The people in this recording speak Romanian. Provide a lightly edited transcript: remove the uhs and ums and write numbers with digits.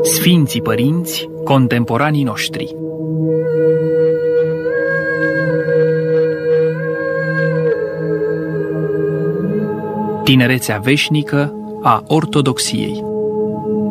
Sfinții părinți, contemporanii noștri. Tinerețea veșnică a ortodoxiei.